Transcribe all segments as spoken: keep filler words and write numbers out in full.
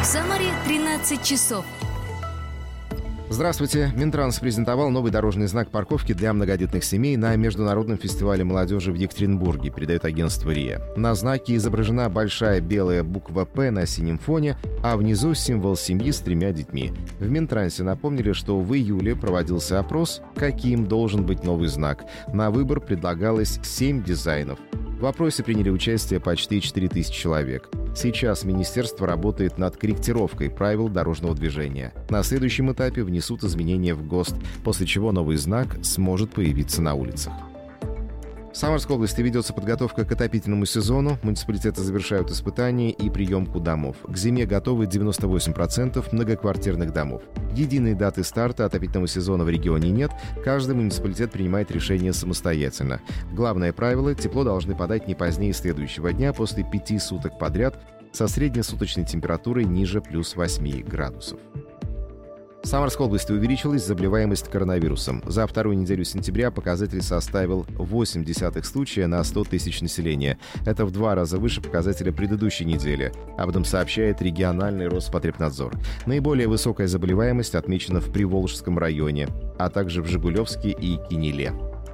В Самаре тринадцать часов. Здравствуйте. Минтранс презентовал новый дорожный знак парковки для многодетных семей на Международном фестивале молодежи в Екатеринбурге, передает агентство РИА. На знаке изображена большая белая буква «П» на синем фоне, а внизу символ семьи с тремя детьми. В Минтрансе напомнили, что в июле проводился опрос, каким должен быть новый знак. На выбор предлагалось семь дизайнов. В опросе приняли участие почти четыре тысячи человек. Сейчас министерство работает над корректировкой правил дорожного движения. На следующем этапе внесут изменения в ГОСТ, после чего новый знак сможет появиться на улицах. В Самарской области ведется подготовка к отопительному сезону. Муниципалитеты завершают испытания и приемку домов. К зиме готовы девяносто восемь процентов многоквартирных домов. Единой даты старта отопительного сезона в регионе нет. Каждый муниципалитет принимает решение самостоятельно. Главное правило – тепло должны подать не позднее следующего дня после пяти суток подряд со среднесуточной температурой ниже плюс восьми градусов. В Самарской области увеличилась заболеваемость коронавирусом. За вторую неделю сентября показатель составил восемь десятых случая на сто тысяч населения. Это в два раза выше показателя предыдущей недели. Об этом сообщает региональный Роспотребнадзор. Наиболее высокая заболеваемость отмечена в Приволжском районе, а также в Жигулевске и Кинеле.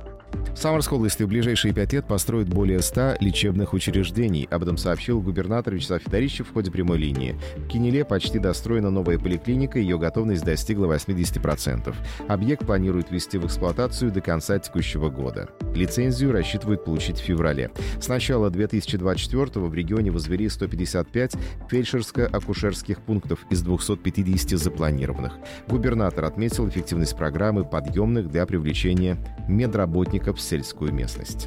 В Самарской области в ближайшие пять лет построят более ста лечебных учреждений. Об этом сообщил губернатор Вячеслав Федорищев в ходе прямой линии. В Кинеле почти достроена новая поликлиника, ее готовность достигла восемьдесят процентов. Объект планируют ввести в эксплуатацию до конца текущего года. Лицензию рассчитывают получить в феврале. С начала две тысячи двадцать четвёртого в регионе возвели сто пятьдесят пять фельдшерско-акушерских пунктов из двухсот пятидесяти запланированных. Губернатор отметил эффективность программы подъемных для привлечения медработников в сельскую местность.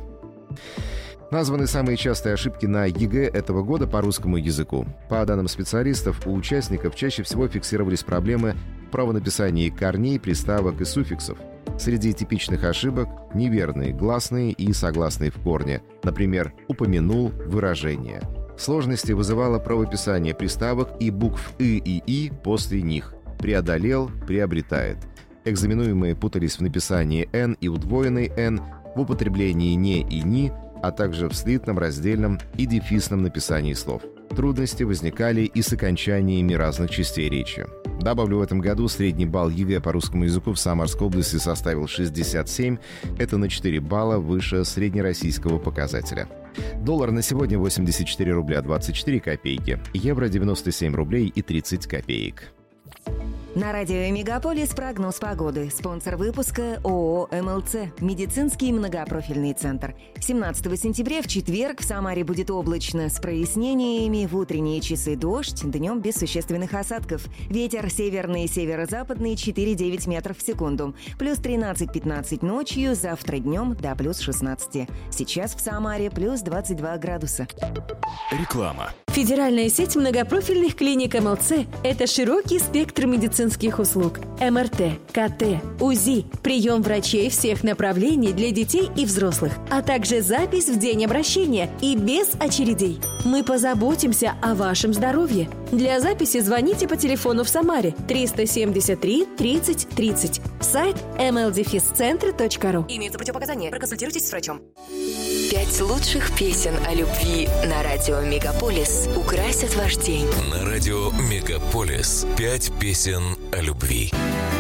Названы самые частые ошибки на ЕГЭ этого года по русскому языку. По данным специалистов, у участников чаще всего фиксировались проблемы в правонаписании корней, приставок и суффиксов. Среди типичных ошибок – неверные гласные и согласные в корне. Например, упомянул выражение. Сложности вызывало правописание приставок и букв «ы» и «и» после них. Преодолел, приобретает. Экзаменуемые путались в написании «н» и удвоенной «н», в употреблении «не» и «ни», а также в слитном, раздельном и дефисном написании слов. Трудности возникали и с окончаниями разных частей речи. Добавлю, в этом году средний балл ЕГЭ по русскому языку в Самарской области составил шестьдесят семь. Это на четыре балла выше среднероссийского показателя. Доллар на сегодня восемьдесят четыре рубля двадцать четыре копейки. Евро девяносто семь рублей и тридцать копеек. На радио «Мегаполис» прогноз погоды. Спонсор выпуска ООО «МЛЦ» – медицинский многопрофильный центр. семнадцатого сентября в четверг в Самаре будет облачно с прояснениями. В утренние часы дождь, днем без существенных осадков. Ветер северный и северо-западный четыре-девять метров в секунду. Плюс тринадцать-пятнадцать ночью, завтра днем до плюс шестнадцать. Сейчас в Самаре плюс двадцать два градуса. Реклама. Федеральная сеть многопрофильных клиник МЛЦ – это широкий спектр медицинских услуг. МРТ, КТ, УЗИ, прием врачей всех направлений для детей и взрослых, а также запись в день обращения и без очередей. Мы позаботимся о вашем здоровье. Для записи звоните по телефону в Самаре триста семьдесят три тридцать тридцать. Сайт эм эл дефис центр точка ру. Имеются противопоказания. Проконсультируйтесь с врачом. Пять лучших песен о любви на радио «Мегаполис» украсят ваш день. На радио «Мегаполис» пять песен о любви.